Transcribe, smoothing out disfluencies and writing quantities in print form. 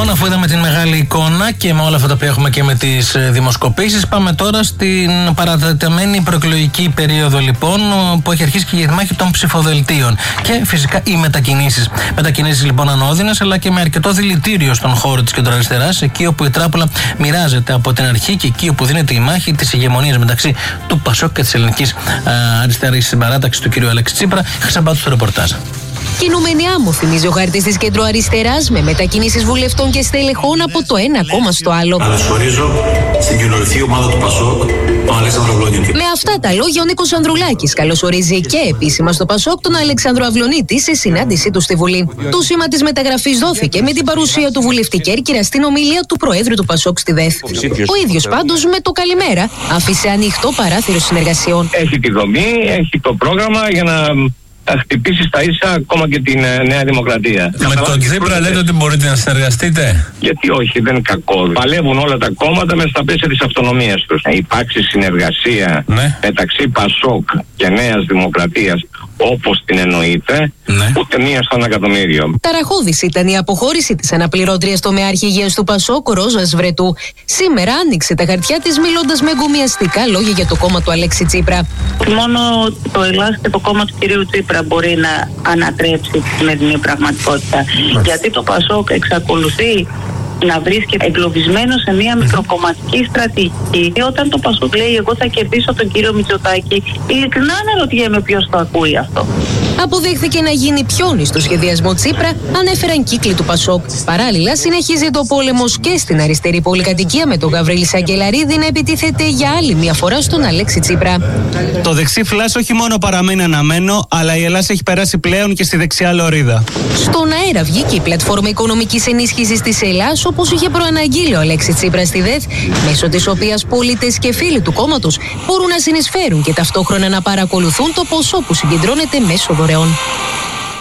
Λοιπόν, αφού είδαμε την μεγάλη εικόνα και με όλα αυτά τα οποία έχουμε και με τις δημοσκοπήσεις, πάμε τώρα στην παρατεταμένη προεκλογική περίοδο, λοιπόν, που έχει αρχίσει και η μάχη των ψηφοδελτίων. Και φυσικά οι μετακινήσεις. Μετακινήσεις λοιπόν ανώδυνες, αλλά και με αρκετό δηλητήριο στον χώρο της κεντροαριστεράς, εκεί όπου η τράπουλα μοιράζεται από την αρχή και εκεί όπου δίνεται η μάχη της ηγεμονίας μεταξύ του Πασόκ και της ελληνικής αριστερής συμπαράταξης του κ. Αλέξη Τσίπρα. Χρυσαμπάτου στο ρεπορτάζ. Κινούμενη άμμο θυμίζει ο χάρτης της κεντροαριστεράς, με μετακινήσεις βουλευτών και στελεχών από το ένα κόμμα στο άλλο. Καλωσορίζω στην κοινωνική ομάδα του Πασόκ, τον Αλέξανδρο Αυλονίτη. Με αυτά τα λόγια, ο Νίκος Ανδρουλάκης καλωσορίζει και επίσημα στο Πασόκ τον Αλέξανδρο Αυλονίτη σε συνάντησή του στη Βουλή. Το σήμα της μεταγραφής δόθηκε με την παρουσία του βουλευτή Κέρκυρα στην ομιλία του Προέδρου του Πασόκ στη ΔΕΘ. Ο ίδιος πάντως με το καλημέρα άφησε ανοιχτό παράθυρο συνεργασιών. Έχει τη δομή, έχει το πρόγραμμα για να χτυπήσει στα ίσα ακόμα και την Νέα Δημοκρατία. Με τον Τσίπρα λέτε ότι μπορείτε να συνεργαστείτε? Γιατί όχι, δεν είναι κακό. Παλεύουν όλα τα κόμματα μέσα στα πλαίσια της αυτονομίας τους. Να υπάρξει συνεργασία μεταξύ Πασόκ και Νέας Δημοκρατίας όπως την εννοείται, ούτε μία στον εκατομμύριο. Ταραχώδης ήταν η αποχώρηση της αναπληρώτριας τομεάρχη υγείας του Πασόκ, Ρόζας Βρετού. Σήμερα άνοιξε τα χαρτιά της μιλώντας με εγκομιαστικά λόγια για το κόμμα του Αλέξη Τσίπρα. Μόνο το ΕΛΑΣ και το κόμμα του κυρίου Τσίπρα μπορεί να ανατρέψει τη σημερινή πραγματικότητα. Γιατί το Πασόκ εξακολουθεί να βρίσκεται εγκλωβισμένο σε μια μικροκομματική στρατηγική. Και όταν το Πασόκ λέει εγώ θα κερδίσω τον κύριο Μητσοτάκη, ειλικρινά αναρωτιέμαι ποιος το ακούει αυτό. Αποδέχθηκε να γίνει πιόνι στο σχεδιασμό Τσίπρα, ανέφεραν κύκλοι του Πασόκ. Παράλληλα, συνεχίζει το πόλεμος και στην αριστερή πολυκατοικία, με τον Γαβρίλη Σαγκελαρίδη να επιτίθεται για άλλη μια φορά στον Αλέξη Τσίπρα. Το δεξί φλάσ όχι μόνο παραμένει αναμένο, αλλά η Ελλάδα έχει περάσει πλέον και στη δεξιά λωρίδα. Στον αέρα βγήκε η πλατφόρμα οικονομικής ενίσχυσης της Ελλάδας, όπως είχε προαναγγείλει ο Αλέξη Τσίπρα στη ΔΕΘ, μέσω της οποίας πολίτες και φίλοι του κόμματος μπορούν να συνεισφέρουν και ταυτόχρονα να παρακολουθούν το ποσό που συγκεντρώνεται μέσω δωρεών.